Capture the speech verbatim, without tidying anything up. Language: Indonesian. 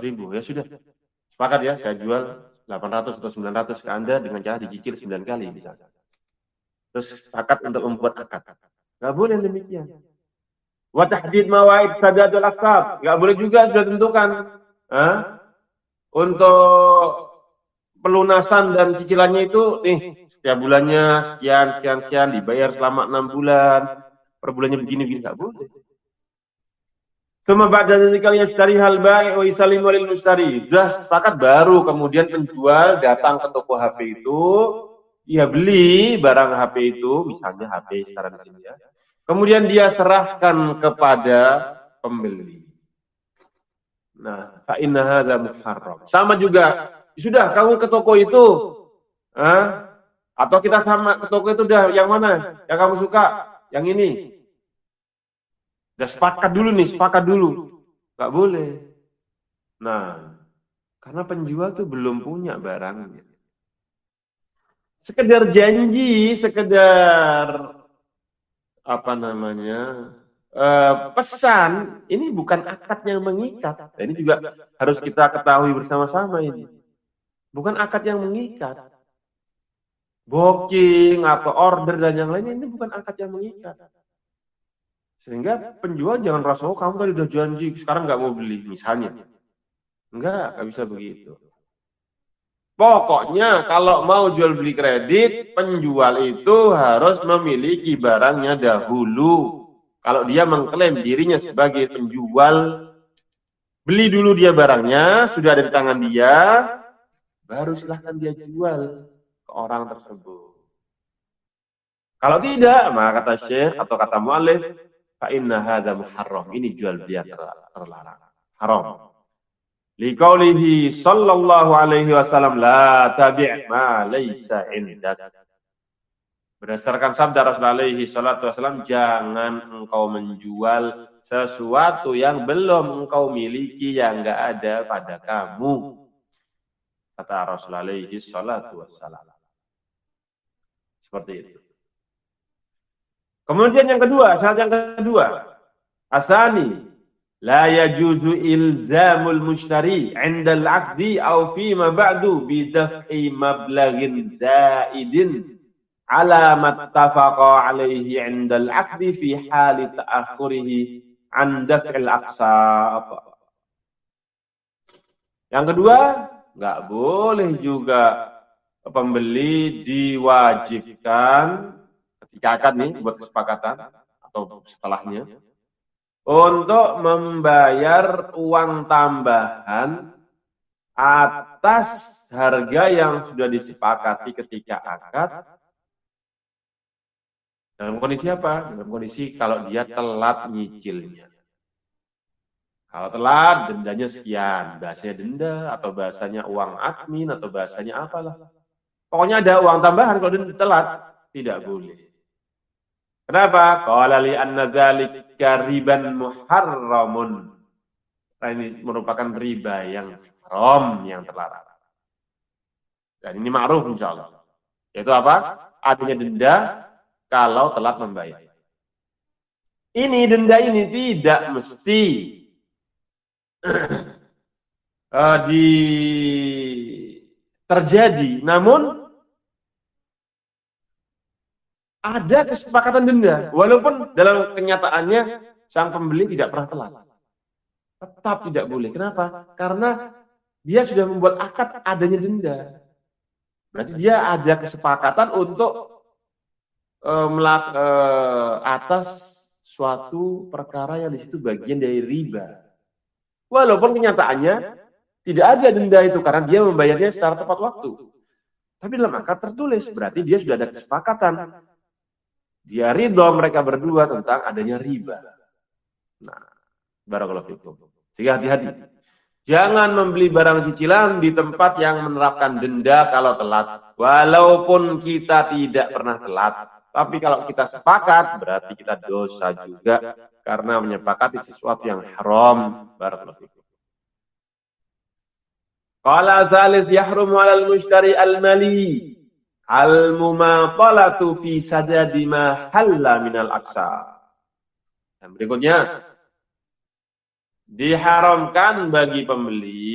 ribu. Ya sudah, sepakat ya, saya jual delapan ratus atau sembilan ratus ke Anda dengan cara dicicil sembilan kali misalnya. Terus sepakat untuk membuat akad. Nggak boleh demikian. Wa tahdid mawaid sadadul aqsab. Nggak boleh juga sudah tentukan. Hah? Untuk pelunasan dan cicilannya itu, nih, setiap bulannya sekian, sekian, sekian, dibayar selama enam bulan, per bulannya begini-begini, nggak boleh. Semua ba'da dzalika yashtari hal bai' wa yusallimu lil mushtari. Sudah sepakat baru kemudian penjual datang ke toko H P itu, dia beli barang H P itu, misalnya H P sekarang di sini ya. Kemudian dia serahkan kepada pembeli. Nah, fa inna hadza muharram. Sama juga, sudah kamu ke toko itu, ah, atau kita sama ke toko itu udah yang mana? Yang kamu suka? Yang ini. Udah sepakat dulu nih, sepakat dulu. Gak boleh. Nah, karena penjual tuh belum punya barangnya. Sekedar janji, sekedar apa namanya, uh, pesan, ini bukan akad yang mengikat. Nah, ini juga harus kita ketahui bersama-sama ini. Bukan akad yang mengikat. Booking atau order dan yang lain ini bukan akad yang mengikat. Sehingga penjual jangan rasa, oh kamu tadi udah janji, sekarang nggak mau beli, misalnya. Enggak, nggak bisa begitu. Pokoknya kalau mau jual beli kredit, penjual itu harus memiliki barangnya dahulu. Kalau dia mengklaim dirinya sebagai penjual, beli dulu dia barangnya, sudah ada di tangan dia, baru silahkan dia jual ke orang tersebut. Kalau tidak, maka kata Syekh atau kata mu'alif, fa inna hadza muharram. Ini jual beli terlarang. Haram. Liqaulihi sallallahu alaihi wasallam la tabi' ma laysa indak. Berdasarkan sabda Rasulullah alaihi salatu wasallam, jangan engkau menjual sesuatu yang belum engkau miliki, yang enggak ada pada kamu. Kata Rasulullah alaihi salatu wasallam. Seperti itu. Kemudian yang kedua, syarat yang kedua, asani la yajuzu ilzamul mushtari 'inda al-'aqdi aw fi ma ba'du bi daf'i mablaghin zaidin 'ala ma ittafaqa 'alaihi 'inda al-'aqdi fi hali ta'akhurihi 'an daf'il aqsat. Yang kedua, enggak boleh juga pembeli diwajibkan ketika akad nih buat kesepakatan atau setelahnya untuk membayar uang tambahan atas harga yang sudah disepakati ketika akad. Dalam kondisi apa? Dalam kondisi kalau dia telat nyicilnya. Kalau telat, dendanya sekian. Bahasanya denda, atau bahasanya uang admin, atau bahasanya apalah. Pokoknya ada uang tambahan kalau dia telat. Tidak boleh. Kenapa? Qala li anna dzalika riban muharramun. Ini merupakan riba yang haram, yang terlarang. Dan ini ma'ruf insyaallah. Yaitu apa? Adanya denda kalau telat membayar. Ini denda ini tidak mesti uh, di terjadi, namun ada kesepakatan denda, walaupun dalam kenyataannya sang pembeli tidak pernah telat. Tetap tidak boleh. Kenapa? Karena dia sudah membuat akad adanya denda. Berarti dia ada kesepakatan untuk uh, melak, uh, atas suatu perkara yang di situ bagian dari riba. Walaupun kenyataannya tidak ada denda itu karena dia membayarnya secara tepat waktu. Tapi dalam akad tertulis, berarti dia sudah ada kesepakatan. Dia ridho mereka berdua tentang adanya riba. Nah, barakallahu fikum. Sehingga hati-hati. Jangan membeli barang cicilan di tempat yang menerapkan denda kalau telat. Walaupun kita tidak pernah telat. Tapi kalau kita sepakat, berarti kita dosa juga. Karena menyepakati sesuatu yang haram. Barakallahu fikum. Qala tsalits yahrumu 'alal mushtari al-mali. Al-mumatalatu fi sadadi ma halla minal aqsa. Dan berikutnya, diharamkan bagi pembeli